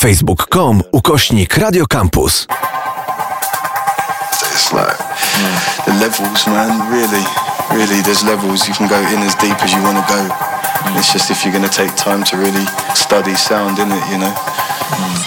facebook.com/Radio Campus. It's like the levels, man. Really, there's levels. You can go in as deep as you want to go. It's just if you're going to take time to really study sound, innit, you know.